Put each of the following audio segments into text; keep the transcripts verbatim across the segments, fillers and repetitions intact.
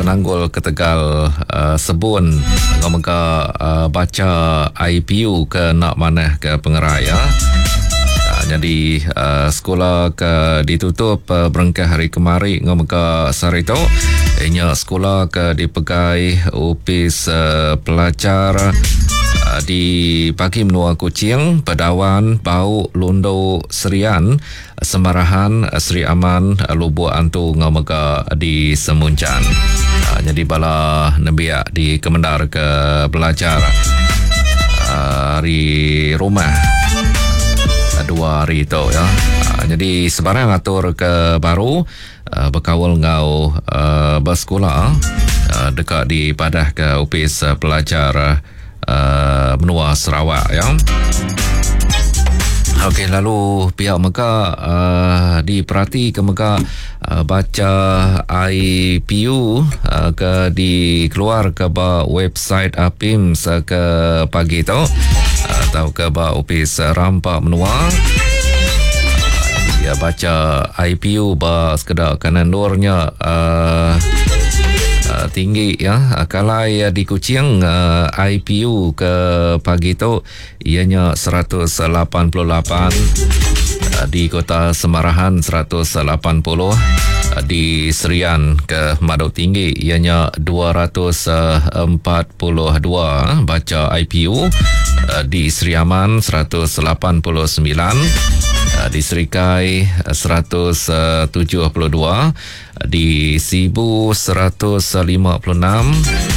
penanggul ke Tegal uh, Sebun ngomongka uh, baca I P U ke nak manah ke pengerai ya. Uh, jadi uh, sekolah ke ditutup uh, berengkah hari kemari ngomongka sarito. Inya sekolah ke dipegai upis uh, pelajar uh, di Pagi Menua Kuching, Pedawan, Bau, Londo, Serian, Semarahan, Sri Aman, Lubuk Antu ngomongka di Semuncan. Uh, jadi bala nebiak di Kemendar ke belajar uh, di rumah uh, dua hari itu ya. Uh, jadi sebarang atur ke baru uh, berkawal ngau uh, bersekolah uh, dekat di padah ke upis uh, pelajar uh, Menua Sarawak ya. Okey, lalu pihak Meka uh, diperhati ke Meka uh, baca I P U uh, ke dikeluar ke ba website A P I M S ke pagi tu uh, atau ke ba upis Rampak Menua. Uh, dia baca I P U ba sekedar kanan luarnya uh, Uh, tinggi ya. Kalau uh, di Kuching uh, I P U ke pagi tu ianya seratus lapan puluh lapan, uh, di Kota Semarahan seratus lapan puluh, uh, di Serian ke Madok Tinggi ianya dua ratus empat puluh dua baca I P U, uh, di Sri Aman seratus lapan puluh sembilan, uh, di Serikai seratus tujuh puluh dua, di Sibu seratus lima puluh enam,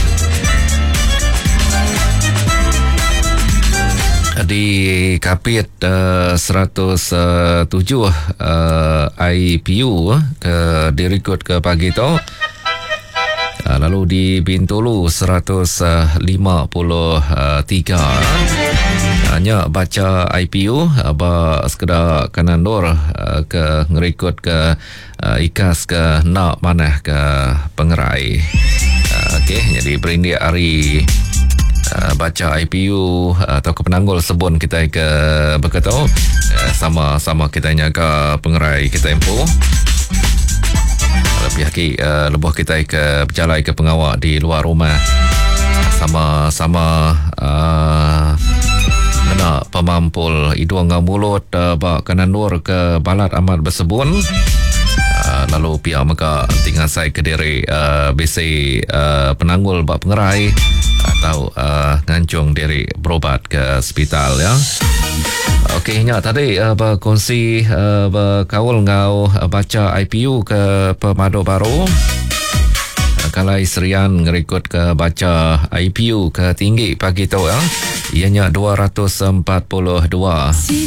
di Kapit uh, seratus tujuh uh, I P U ke direkod ke pagi tu. Uh, lalu di Bintulu seratus lima puluh tiga. Hanya baca I P U apa sekedar kanan lor uh, ke ngerekod ke uh, ikas ke nak manah ke pengerai. Uh, Okey, jadi berindik hari uh, baca I P U uh, atau ke penanggul sebun kita ke berkatau uh, sama-sama kita nyaga pengerai kita empu. Lebih lagi uh, lebuh kita ke berjalan ke pengawal di luar rumah sama-sama uh, kena pemampul hidung dengan mulut uh, bak kanan luar ke balat amat bersebun. Uh, lalu pihak Meka tinggal saya ke diri uh, besi uh, penanggul bak pengerai atau uh, ngancung diri berobat ke hospital ya. Okey, nya tadi uh, berkongsi uh, berkawal ngau uh, baca I P U ke Pemado Baru. Uh, kalau Serian ngerekod ke baca I P U ke tinggi pagi tu ya. Ianya dua ratus empat puluh dua.